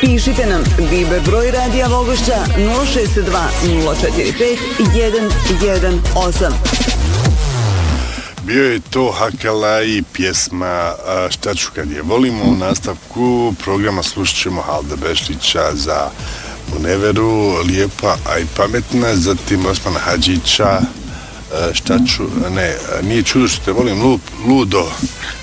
Pišite nam Viber broj Radija Vogošća 062 045 118. Bio je to Hakala i pjesma Šta ću kad je volimo. U nastavku programa slušat ćemo Halda Bešlića za Muneveru, Lijepa, a i pametna, zatim Osmana Hadžića, šta ću, ne, nije čudo što te volim, ludo,